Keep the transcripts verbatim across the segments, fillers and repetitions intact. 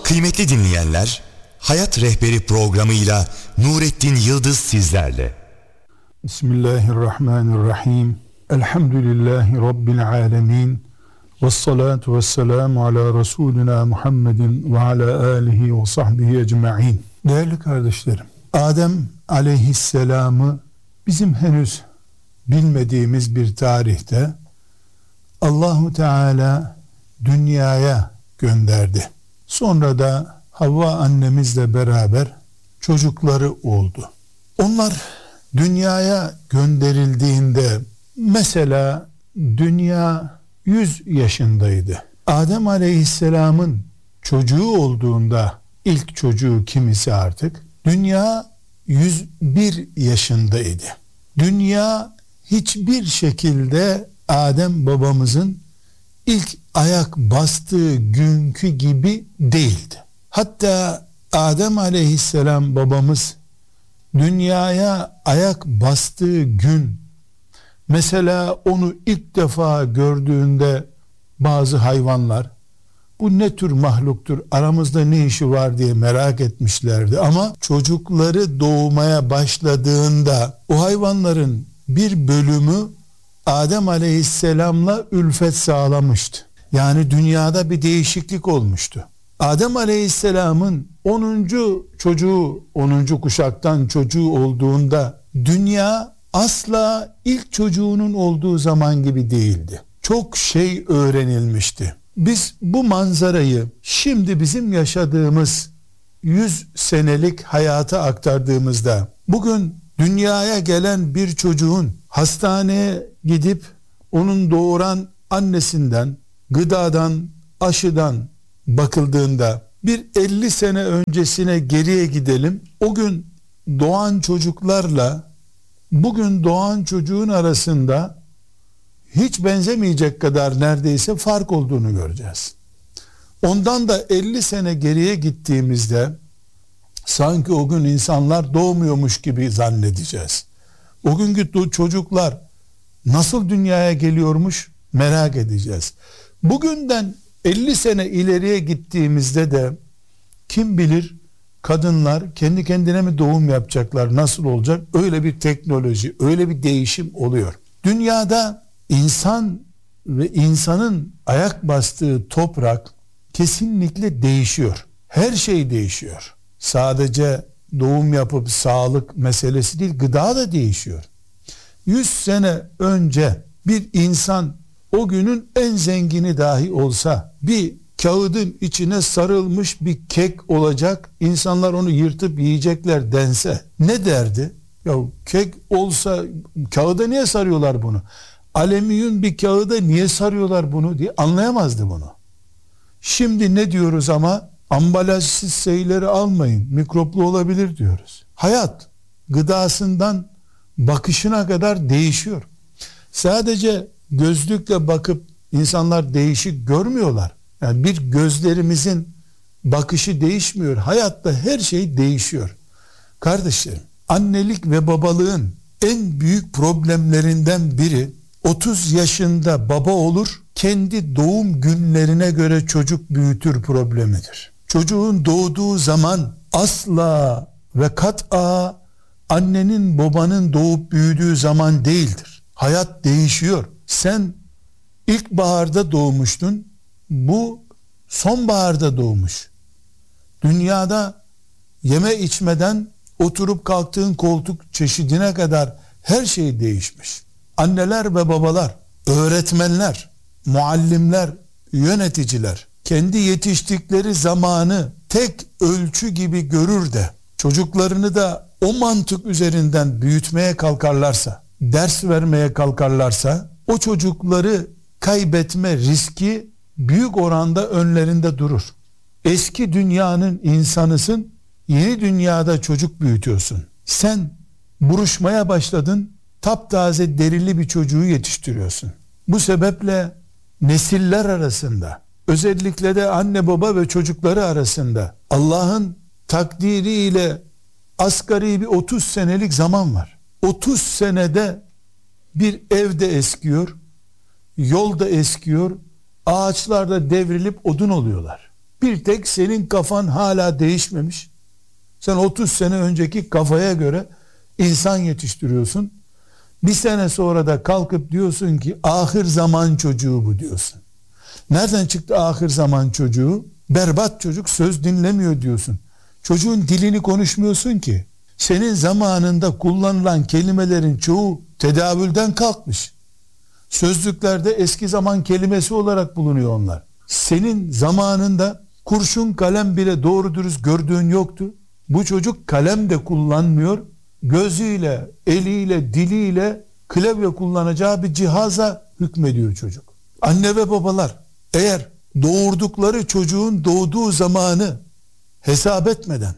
Kıymetli dinleyenler, Hayat Rehberi programıyla Nurettin Yıldız sizlerle. Bismillahirrahmanirrahim. Elhamdülillahi Rabbil alemin. Vessalatu vesselamu ala Resulina Muhammedin ve ala alihi ve sahbihi ecma'in. Değerli kardeşlerim, Adem aleyhisselamı bizim henüz bilmediğimiz bir tarihte Allahu Teala dünyaya gönderdi. Sonra da Havva annemizle beraber çocukları oldu. Onlar dünyaya gönderildiğinde mesela dünya yüz yaşındaydı. Adem Aleyhisselam'ın çocuğu olduğunda, ilk çocuğu kim ise artık, dünya yüz bir yaşındaydı. Dünya hiçbir şekilde Adem babamızın ilk ayak bastığı günkü gibi değildi. Hatta Adem Aleyhisselam babamız dünyaya ayak bastığı gün, mesela onu ilk defa gördüğünde bazı hayvanlar bu ne tür mahluktur, aramızda ne işi var diye merak etmişlerdi. Ama çocukları doğmaya başladığında o hayvanların bir bölümü Adem Aleyhisselam'la ülfet sağlamıştı. Yani dünyada bir değişiklik olmuştu. Adem Aleyhisselam'ın onuncu çocuğu, onuncu kuşaktan çocuğu olduğunda dünya asla ilk çocuğunun olduğu zaman gibi değildi. Çok şey öğrenilmişti. Biz bu manzarayı şimdi bizim yaşadığımız yüz senelik hayata aktardığımızda, bugün dünyaya gelen bir çocuğun hastaneye gidip onun doğuran annesinden, gıdadan, aşıdan bakıldığında bir elli sene öncesine geriye gidelim. O gün doğan çocuklarla bugün doğan çocuğun arasında hiç benzemeyecek kadar neredeyse fark olduğunu göreceğiz. Ondan da elli sene geriye gittiğimizde sanki o gün insanlar doğmuyormuş gibi zannedeceğiz. O günkü çocuklar nasıl dünyaya geliyormuş merak edeceğiz. Bugünden elli sene ileriye gittiğimizde de kim bilir kadınlar kendi kendine mi doğum yapacaklar, nasıl olacak? Öyle bir teknoloji, öyle bir değişim oluyor. Dünyada insan ve insanın ayak bastığı toprak kesinlikle değişiyor. Her şey değişiyor. Sadece doğum yapıp sağlık meselesi değil, gıda da değişiyor. yüz sene önce bir insan o günün en zengini dahi olsa bir kağıdın içine sarılmış bir kek olacak, insanlar onu yırtıp yiyecekler dense ne derdi? Ya kek olsa kağıda niye sarıyorlar bunu? Alüminyum bir kağıda niye sarıyorlar bunu diye anlayamazdı bunu. Şimdi ne diyoruz ama? Ambalajsız şeyleri almayın, mikroplu olabilir diyoruz. Hayat gıdasından bakışına kadar değişiyor. Sadece gözlükle bakıp insanlar değişik görmüyorlar. Yani bir gözlerimizin bakışı değişmiyor. Hayatta her şey değişiyor. Kardeşlerim, annelik ve babalığın en büyük problemlerinden biri otuz yaşında baba olur, kendi doğum günlerine göre çocuk büyütür problemidir. Çocuğun doğduğu zaman asla ve kat'a annenin babanın doğup büyüdüğü zaman değildir. Hayat değişiyor. Sen ilkbaharda doğmuştun, bu sonbaharda doğmuş. Dünyada yeme içmeden oturup kalktığın koltuk çeşidine kadar her şey değişmiş. Anneler ve babalar, öğretmenler, muallimler, yöneticiler kendi yetiştikleri zamanı tek ölçü gibi görür de çocuklarını da o mantık üzerinden büyütmeye kalkarlarsa, ders vermeye kalkarlarsa o çocukları kaybetme riski büyük oranda önlerinde durur. Eski dünyanın insanısın, yeni dünyada çocuk büyütüyorsun. Sen buruşmaya başladın, taptaze derili bir çocuğu yetiştiriyorsun. Bu sebeple nesiller arasında, özellikle de anne baba ve çocukları arasında Allah'ın takdiriyle asgari bir otuz senelik zaman var. otuz senede bir evde eskiyor, yolda eskiyor, ağaçlarda devrilip odun oluyorlar. Bir tek senin kafan hala değişmemiş. Sen otuz sene önceki kafaya göre insan yetiştiriyorsun. Bir sene sonra da kalkıp diyorsun ki ahir zaman çocuğu bu diyorsun. Nereden çıktı ahir zaman çocuğu? Berbat çocuk, söz dinlemiyor diyorsun. Çocuğun dilini konuşmuyorsun ki. Senin zamanında kullanılan kelimelerin çoğu tedavülden kalkmış. Sözlüklerde eski zaman kelimesi olarak bulunuyor onlar. Senin zamanında kurşun kalem bile doğru dürüst gördüğün yoktu. Bu çocuk kalem de kullanmıyor. Gözüyle, eliyle, diliyle klavye kullanacağı bir cihaza hükmediyor çocuk. Anne ve babalar eğer doğurdukları çocuğun doğduğu zamanı hesap etmeden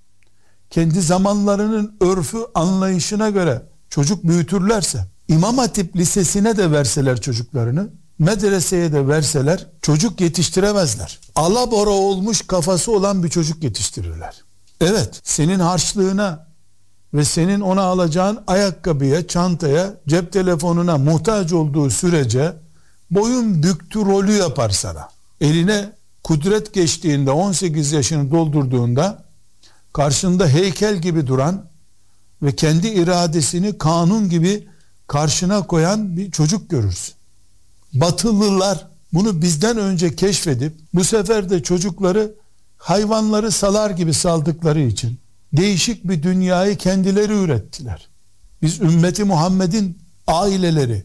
kendi zamanlarının örfü anlayışına göre çocuk büyütürlerse, İmam Hatip Lisesi'ne de verseler çocuklarını, medreseye de verseler çocuk yetiştiremezler. Alabora olmuş kafası olan bir çocuk yetiştirirler. Evet, senin harçlığına ve senin ona alacağın ayakkabıya, çantaya, cep telefonuna muhtaç olduğu sürece boyun büktü rolü yapar sana. Eline kudret geçtiğinde, on sekiz yaşını doldurduğunda karşında heykel gibi duran ve kendi iradesini kanun gibi karşına koyan bir çocuk görürsün. Batılılar bunu bizden önce keşfedip bu sefer de çocukları hayvanları salar gibi saldıkları için değişik bir dünyayı kendileri ürettiler. Biz ümmeti Muhammed'in aileleri,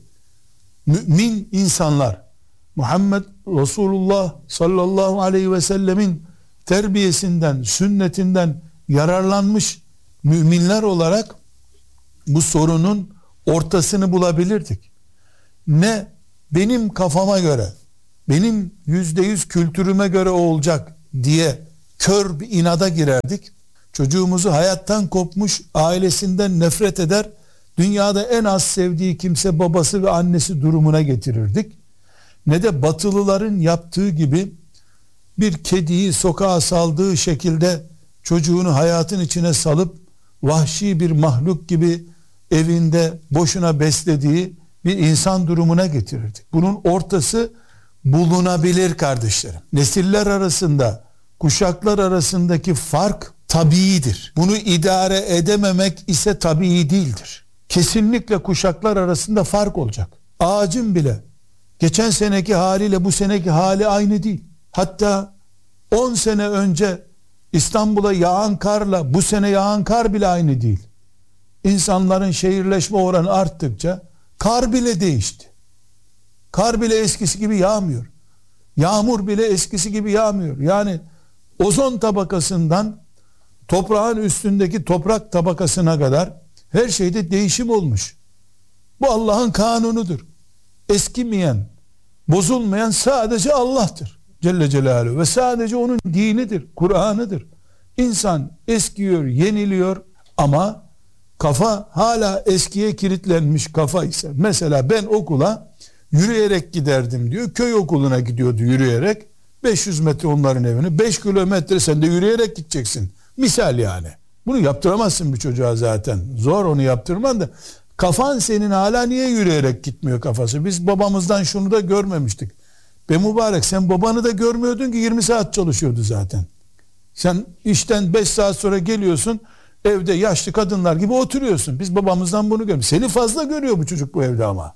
mümin insanlar, Muhammed Resulullah sallallahu aleyhi ve sellemin terbiyesinden, sünnetinden yararlanmış müminler olarak bu sorunun ortasını bulabilirdik. Ne benim kafama göre, benim yüzde yüz kültürüme göre olacak diye kör bir inada girerdik. Çocuğumuzu hayattan kopmuş, ailesinden nefret eder, dünyada en az sevdiği kimse babası ve annesi durumuna getirirdik. Ne de batılıların yaptığı gibi bir kediyi sokağa saldığı şekilde çocuğunu hayatın içine salıp vahşi bir mahluk gibi evinde boşuna beslediği bir insan durumuna getirirdik. Bunun ortası bulunabilir kardeşlerim. Nesiller arasında, kuşaklar arasındaki fark tabiidir. Bunu idare edememek ise tabii değildir. Kesinlikle kuşaklar arasında fark olacak. Ağacın bile geçen seneki haliyle bu seneki hali aynı değil. Hatta on sene önce İstanbul'a yağan karla bu sene yağan kar bile aynı değil. İnsanların şehirleşme oranı arttıkça kar bile değişti. Kar bile eskisi gibi yağmıyor. Yağmur bile eskisi gibi yağmıyor. Yani ozon tabakasından toprağın üstündeki toprak tabakasına kadar her şeyde değişim olmuş. Bu Allah'ın kanunudur. Eskimeyen, bozulmayan sadece Allah'tır Celle Celaluhu ve sadece onun dinidir, Kur'an'ıdır. İnsan eskiyor, yeniliyor ama kafa hala eskiye kilitlenmiş kafa ise, mesela ben okula yürüyerek giderdim diyor, köy okuluna gidiyordu yürüyerek, beş yüz metre onların evine, beş kilometre sen de yürüyerek gideceksin misal. Yani bunu yaptıramazsın bir çocuğa, zaten zor onu yaptırman da. Kafan senin hala niye yürüyerek gitmiyor kafası? Biz babamızdan şunu da görmemiştik. Be mübarek, sen babanı da görmüyordun ki yirmi saat çalışıyordu zaten. Sen işten beş saat sonra geliyorsun, evde yaşlı kadınlar gibi oturuyorsun. Biz babamızdan bunu görmüyoruz. Seni fazla görüyor bu çocuk bu evde ama.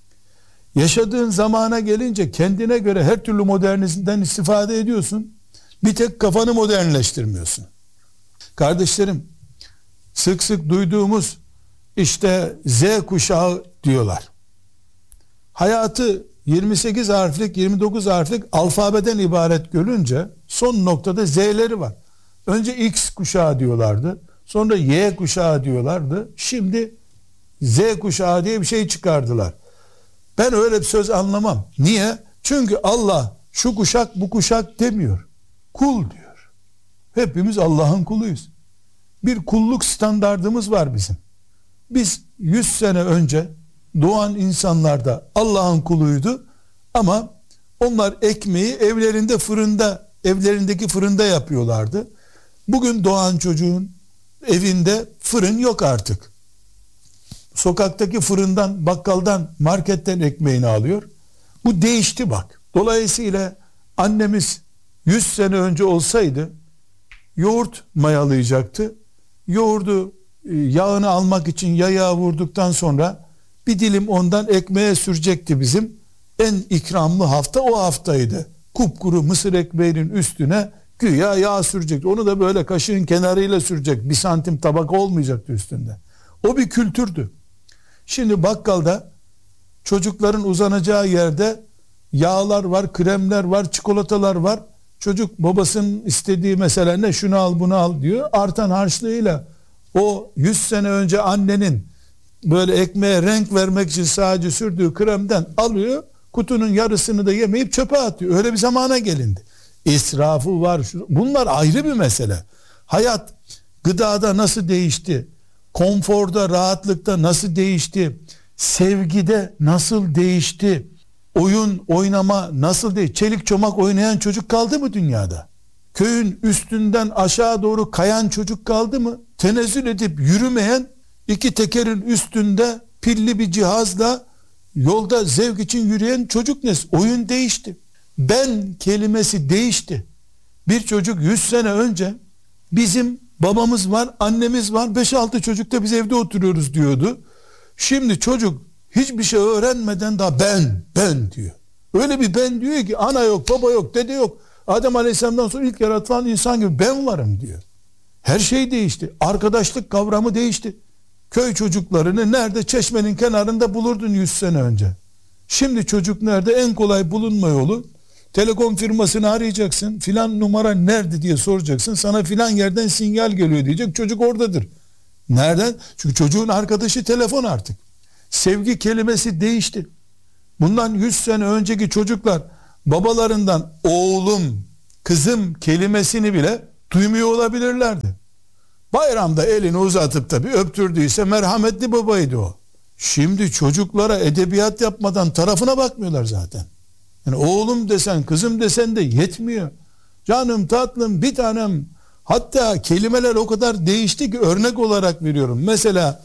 Yaşadığın zamana gelince kendine göre her türlü modernizmden istifade ediyorsun. Bir tek kafanı modernleştirmiyorsun. Kardeşlerim, sık sık duyduğumuz işte Z kuşağı diyorlar. Hayatı yirmi sekiz harflik, yirmi dokuz harflik alfabeden ibaret görünce son noktada Z'leri var. Önce X kuşağı diyorlardı. Sonra Y kuşağı diyorlardı. Şimdi Z kuşağı diye bir şey çıkardılar. Ben öyle bir söz anlamam. Niye? Çünkü Allah şu kuşak bu kuşak demiyor. Kul diyor. Hepimiz Allah'ın kuluyuz. Bir kulluk standardımız var bizim. Biz yüz sene önce doğan insanlar da Allah'ın kuluydu ama onlar ekmeği evlerinde fırında, evlerindeki fırında yapıyorlardı. Bugün doğan çocuğun evinde fırın yok artık. Sokaktaki fırından, bakkaldan, marketten ekmeğini alıyor. Bu değişti bak. Dolayısıyla annemiz yüz sene önce olsaydı yoğurt mayalayacaktı. Yoğurdu e, yağını almak için yayağa vurduktan sonra bir dilim ondan ekmeğe sürecekti bizim. En ikramlı hafta o haftaydı. Kupkuru mısır ekmeğinin üstüne güya yağ sürecekti. Onu da böyle kaşığın kenarıyla sürecek. Bir santim tabaka olmayacaktı üstünde. O bir kültürdü. Şimdi bakkalda çocukların uzanacağı yerde yağlar var, kremler var, çikolatalar var. Çocuk babasının istediği mesela ne, şunu al bunu al diyor. Artan harçlığıyla o yüz sene önce annenin böyle ekmeğe renk vermek için sadece sürdüğü kremden alıyor. Kutunun yarısını da yemeyip çöpe atıyor. Öyle bir zamana gelindi. İsrafı var. Bunlar ayrı bir mesele. Hayat gıdada nasıl değişti? Konforda, rahatlıkta nasıl değişti? Sevgide nasıl değişti? Oyun, oynama nasıl değişti? Çelik çomak oynayan çocuk kaldı mı dünyada? Köyün üstünden aşağı doğru kayan çocuk kaldı mı? Tenezzül edip yürümeyen, iki tekerin üstünde pilli bir cihazla yolda zevk için yürüyen çocuk ne? Oyun değişti. Ben kelimesi değişti. Bir çocuk yüz sene önce bizim babamız var, annemiz var, beş altı çocuk da biz evde oturuyoruz diyordu. Şimdi çocuk hiçbir şey öğrenmeden daha ben, ben diyor. Öyle bir ben diyor ki ana yok, baba yok, dede yok. Adem Aleyhisselam'dan sonra ilk yaratılan insan gibi ben varım diyor. Her şey değişti. Arkadaşlık kavramı değişti. Köy çocuklarını nerede? Çeşmenin kenarında bulurdun yüz sene önce. Şimdi çocuk nerede? En kolay bulunma yolu. Telekom firmasını arayacaksın. Filan numara nerede diye soracaksın. Sana filan yerden sinyal geliyor diyecek. Çocuk oradadır. Nereden? Çünkü çocuğun arkadaşı telefon artık. Sevgi kelimesi değişti. Bundan yüz sene önceki çocuklar babalarından oğlum, kızım kelimesini bile duymuyor olabilirlerdi. Bayramda elini uzatıp da bir öptürdüyse merhametli babaydı o. Şimdi çocuklara edebiyat yapmadan tarafına bakmıyorlar zaten. Yani oğlum desen, kızım desen de yetmiyor. Canım, tatlım, bir tanem. Hatta kelimeler o kadar değişti ki örnek olarak veriyorum. Mesela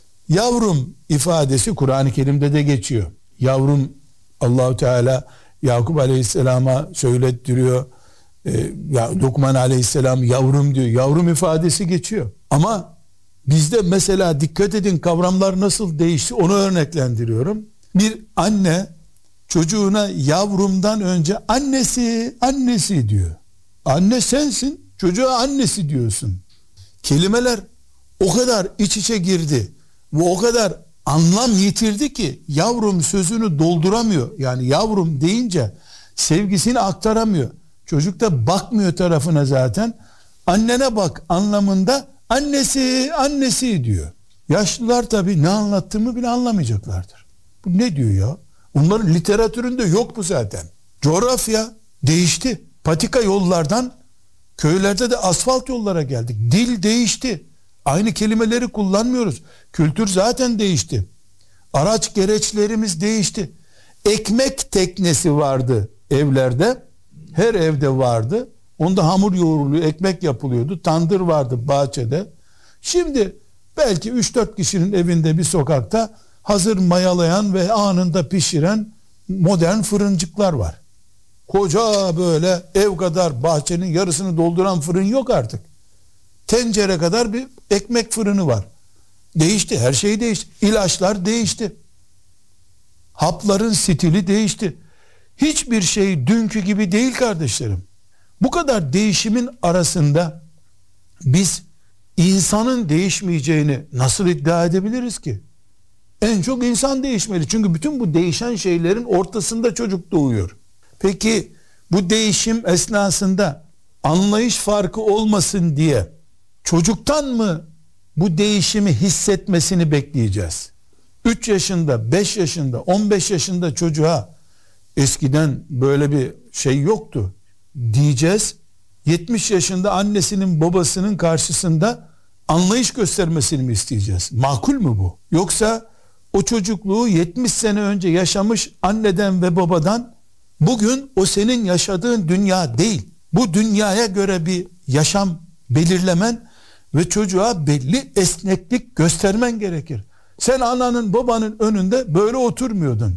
yavrum ifadesi Kur'an-ı Kerim'de de geçiyor. Yavrum, Allahu Teala Yakup Aleyhisselam'a söylettiriyor. Ee, ya Lokman Aleyhisselam yavrum diyor. Yavrum ifadesi geçiyor. Ama bizde mesela dikkat edin kavramlar nasıl değişti onu örneklendiriyorum. Bir anne çocuğuna yavrumdan önce annesi, annesi diyor. Anne sensin, çocuğa annesi diyorsun. Kelimeler o kadar iç içe girdi ve o kadar anlam yitirdi ki yavrum sözünü dolduramıyor. Yani yavrum deyince sevgisini aktaramıyor. Çocuk da bakmıyor tarafına zaten. Annene bak anlamında annesi, annesi diyor. Yaşlılar tabii ne anlattığımı bile anlamayacaklardır. Bu ne diyor ya? Onların literatüründe yok bu zaten. Coğrafya değişti. Patika yollardan köylerde de asfalt yollara geldik. Dil değişti. Aynı kelimeleri kullanmıyoruz. Kültür zaten değişti. Araç gereçlerimiz değişti. Ekmek teknesi vardı evlerde. Her evde vardı. Onda hamur yoğruluyor, ekmek yapılıyordu. Tandır vardı bahçede. Şimdi belki üç dört kişinin evinde bir sokakta hazır mayalayan ve anında pişiren modern fırıncıklar var. Koca böyle ev kadar bahçenin yarısını dolduran fırın yok artık. Tencere kadar bir ekmek fırını var. Değişti, her şey değişti. İlaçlar değişti. Hapların stili değişti. Hiçbir şey dünkü gibi değil kardeşlerim. Bu kadar değişimin arasında biz insanın değişmeyeceğini nasıl iddia edebiliriz ki? En çok insan değişmeli. Çünkü bütün bu değişen şeylerin ortasında çocuk doğuyor. Peki bu değişim esnasında anlayış farkı olmasın diye çocuktan mı bu değişimi hissetmesini bekleyeceğiz? üç yaşında, beş yaşında, on beş yaşında çocuğa eskiden böyle bir şey yoktu diyeceğiz. yetmiş yaşında annesinin babasının karşısında anlayış göstermesini mi isteyeceğiz? Makul mü bu? Yoksa o çocukluğu yetmiş sene önce yaşamış anneden ve babadan bugün o senin yaşadığın dünya değil. Bu dünyaya göre bir yaşam belirlemen ve çocuğa belli esneklik göstermen gerekir. Sen ananın babanın önünde böyle oturmuyordun.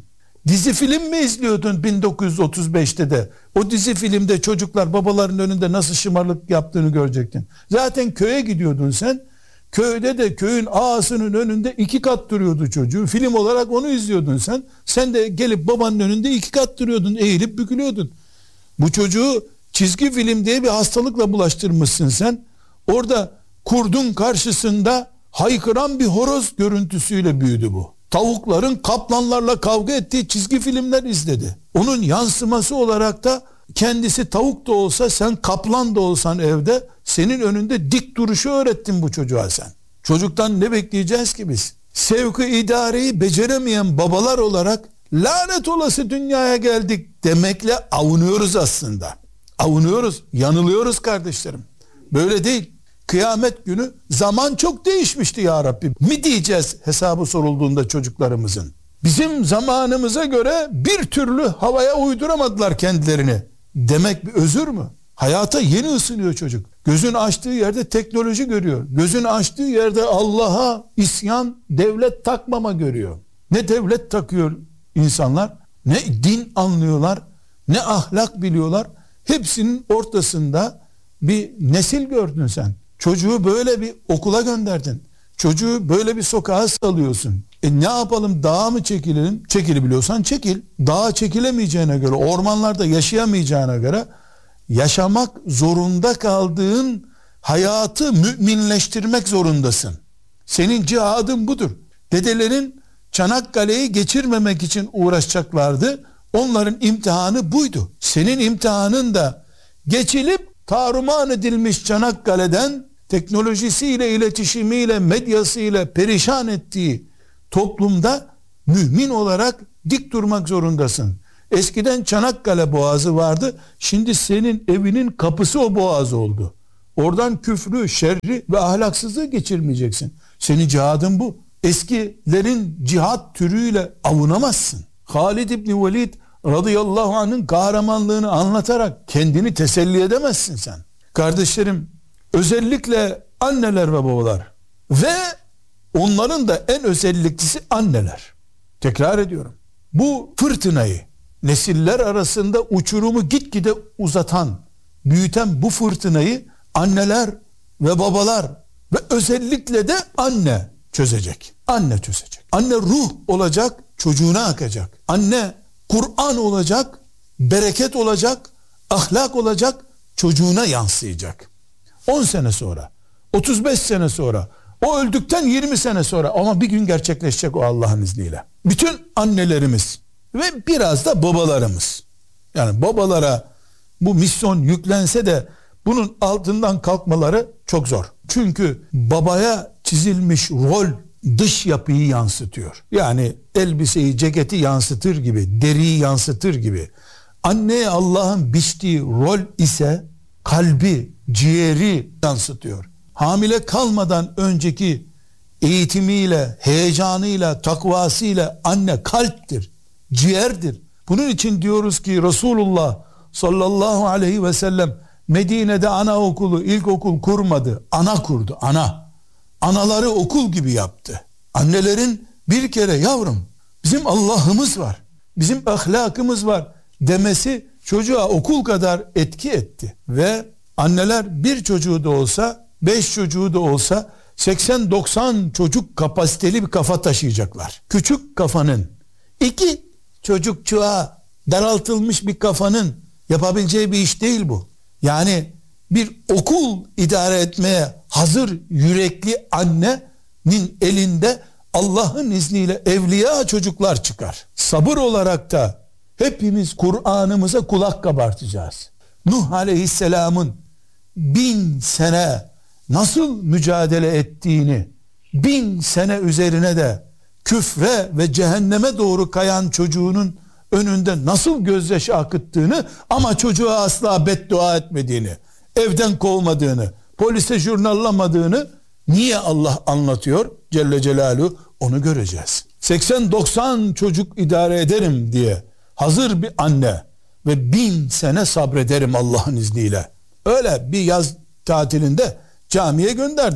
Dizi film mi izliyordun bin dokuz yüz otuz beşte de? O dizi filmde çocuklar babaların önünde nasıl şımarık yaptığını görecektin. Zaten köye gidiyordun sen. Köyde de köyün ağasının önünde iki kat duruyordu çocuğu. Film olarak onu izliyordun sen. Sen de gelip babanın önünde iki kat duruyordun. Eğilip bükülüyordun. Bu çocuğu çizgi film diye bir hastalıkla bulaştırmışsın sen. Orada kurdun karşısında haykıran bir horoz görüntüsüyle büyüdü bu. Tavukların kaplanlarla kavga ettiği çizgi filmler izledi. Onun yansıması olarak da kendisi tavuk da olsa, sen kaplan da olsan evde, senin önünde dik duruşu öğrettin bu çocuğa sen. Çocuktan ne bekleyeceğiz ki biz? Sevki idareyi beceremeyen babalar olarak lanet olası dünyaya geldik demekle avunuyoruz aslında. Avunuyoruz, yanılıyoruz kardeşlerim. Böyle değil. Kıyamet günü zaman çok değişmişti ya Rabbi mi diyeceğiz hesabı sorulduğunda çocuklarımızın. Bizim zamanımıza göre bir türlü havaya uyduramadılar kendilerini demek bir özür mü? Hayata yeni ısınıyor çocuk. Gözün açtığı yerde teknoloji görüyor. Gözün açtığı yerde Allah'a isyan, devlet takmama görüyor. Ne devlet takıyor insanlar, ne din anlıyorlar, ne ahlak biliyorlar. Hepsinin ortasında bir nesil gördün sen. Çocuğu böyle bir okula gönderdin. Çocuğu böyle bir sokağa salıyorsun. E ne yapalım, dağa mı çekilelim? Çekilebiliyorsan çekil. Dağa çekilemeyeceğine göre, ormanlarda yaşayamayacağına göre yaşamak zorunda kaldığın hayatı müminleştirmek zorundasın. Senin cihadın budur. Dedelerin Çanakkale'yi geçirmemek için uğraşacaklardı. Onların imtihanı buydu. Senin imtihanın da geçilip tarumar edilmiş Çanakkale'den teknolojisiyle, iletişimiyle, medyasıyla perişan ettiği toplumda mümin olarak dik durmak zorundasın. Eskiden Çanakkale Boğazı vardı. Şimdi senin evinin kapısı o boğaz oldu. Oradan küfrü, şerri ve ahlaksızlığı geçirmeyeceksin. Senin cihadın bu. Eskilerin cihat türüyle avunamazsın. Halid İbni Velid radıyallahu anh'ın kahramanlığını anlatarak kendini teselli edemezsin sen. Kardeşlerim, özellikle anneler ve babalar ve onların da en özelliklisi anneler. Tekrar ediyorum. Bu fırtınayı, nesiller arasında uçurumu gitgide uzatan, büyüten bu fırtınayı anneler ve babalar ve özellikle de anne çözecek. Anne çözecek. Anne ruh olacak, çocuğuna akacak. Anne Kur'an olacak, bereket olacak, ahlak olacak, çocuğuna yansıyacak. on sene sonra, otuz beş sene sonra, o öldükten yirmi sene sonra, ama bir gün gerçekleşecek o Allah'ın izniyle. Bütün annelerimiz ve biraz da babalarımız, yani babalara bu misyon yüklense de bunun altından kalkmaları çok zor. Çünkü babaya çizilmiş rol dış yapıyı yansıtıyor. Yani elbiseyi, ceketi yansıtır gibi, deriyi yansıtır gibi. Anneye Allah'ın biçtiği rol ise kalbi, ciğeri yansıtıyor. Hamile kalmadan önceki eğitimiyle, heyecanıyla, takvasıyla anne kalptir, ciğerdir. Bunun için diyoruz ki Resulullah sallallahu aleyhi ve sellem Medine'de anaokulu, ilkokul kurmadı. Ana kurdu, ana. Anaları okul gibi yaptı. Annelerin bir kere yavrum bizim Allah'ımız var, bizim ahlakımız var demesi çocuğa okul kadar etki etti. Ve anneler bir çocuğu da olsa, beş çocuğu da olsa seksen doksan çocuk kapasiteli bir kafa taşıyacaklar. Küçük kafanın, iki çocukçuğa daraltılmış bir kafanın yapabileceği bir iş değil bu. Yani bir okul idare etmeye hazır yürekli annenin elinde Allah'ın izniyle evliya çocuklar çıkar. Sabır olarak da hepimiz Kur'an'ımıza kulak kabartacağız. Nuh Aleyhisselam'ın bin sene nasıl mücadele ettiğini, bin sene üzerine de küfre ve cehenneme doğru kayan çocuğunun önünde nasıl gözyaşı akıttığını, ama çocuğa asla beddua etmediğini, evden kovmadığını, polise jurnallamadığını niye Allah anlatıyor Celle Celaluhu, onu göreceğiz. seksen doksan çocuk idare ederim diye hazır bir anne ve bin sene sabrederim Allah'ın izniyle. Öyle bir yaz tatilinde camiye gönderdin.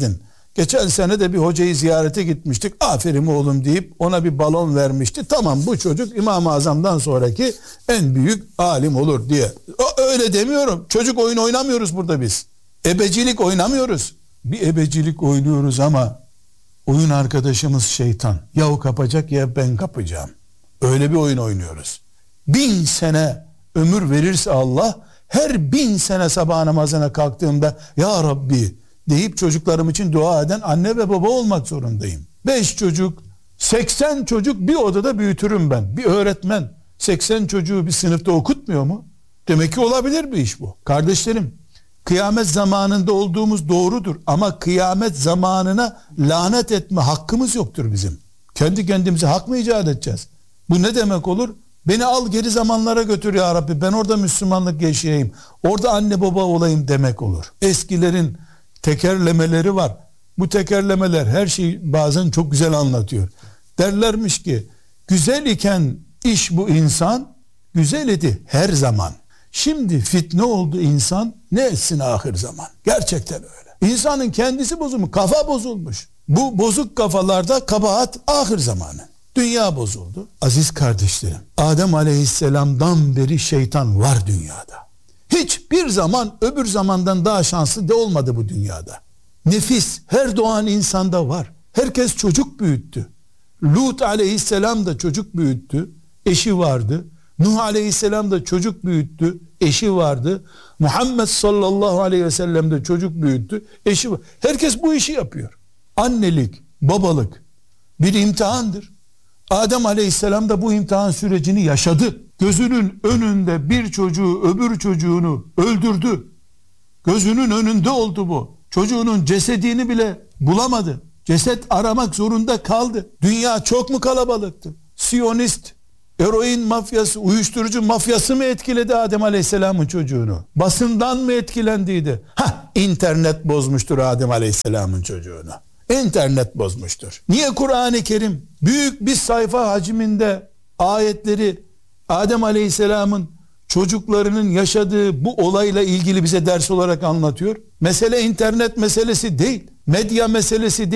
Geçen sene de bir hocayı ziyarete gitmiştik. Aferin oğlum deyip ona bir balon vermişti. Tamam, bu çocuk İmam-ı Azam'dan sonraki en büyük alim olur diye. O, öyle demiyorum. Çocuk oyun oynamıyoruz burada biz. Ebecilik oynamıyoruz. Bir ebecilik oynuyoruz ama oyun arkadaşımız şeytan. Ya o kapacak ya ben kapacağım. Öyle bir oyun oynuyoruz. Bin sene ömür verirse Allah, her bin sene sabah namazına kalktığımda ya Rabbi deyip çocuklarım için dua eden anne ve baba olmak zorundayım. Beş çocuk, seksen çocuk bir odada büyütürüm ben. Bir öğretmen seksen çocuğu bir sınıfta okutmuyor mu? Demek ki olabilir bir iş bu. Kardeşlerim, kıyamet zamanında olduğumuz doğrudur ama kıyamet zamanına lanet etme hakkımız yoktur bizim. Kendi kendimize hak mı icat edeceğiz? Bu ne demek olur? Beni al geri zamanlara götür ya Rabbi, ben orada Müslümanlık yaşayayım, orada anne baba olayım demek olur. Eskilerin tekerlemeleri var. Bu tekerlemeler her şeyi bazen çok güzel anlatıyor. Derlermiş ki, güzel iken iş bu insan, güzel idi her zaman. Şimdi fitne oldu insan, ne etsin ahir zaman? Gerçekten öyle. İnsanın kendisi bozulmuş, kafa bozulmuş. Bu bozuk kafalarda kabahat ahir zamanı. Dünya bozuldu. Aziz kardeşlerim, Adem Aleyhisselam'dan beri şeytan var dünyada. Hiçbir zaman öbür zamandan daha şanslı de olmadı bu dünyada. Nefis her doğan insanda var. Herkes çocuk büyüttü. Lut Aleyhisselam da çocuk büyüttü. Eşi vardı. Nuh Aleyhisselam da çocuk büyüttü. Eşi vardı. Muhammed sallallahu aleyhi ve sellem de çocuk büyüttü. Eşi var. Herkes bu işi yapıyor. Annelik, babalık bir imtihandır. Adem Aleyhisselam da bu imtihan sürecini yaşadı. Gözünün önünde bir çocuğu öbür çocuğunu öldürdü. Gözünün önünde oldu bu. Çocuğunun cesedini bile bulamadı. Ceset aramak zorunda kaldı. Dünya çok mu kalabalıktı? Siyonist, eroin mafyası, uyuşturucu mafyası mı etkiledi Adem Aleyhisselam'ın çocuğunu? Basından mı etkilendiydi? Hah, internet bozmuştur Adem Aleyhisselam'ın çocuğunu. İnternet bozmuştur. Niye Kur'an-ı Kerim büyük bir sayfa hacminde ayetleri Adem Aleyhisselam'ın çocuklarının yaşadığı bu olayla ilgili bize ders olarak anlatıyor? Mesele internet meselesi değil, medya meselesi değil.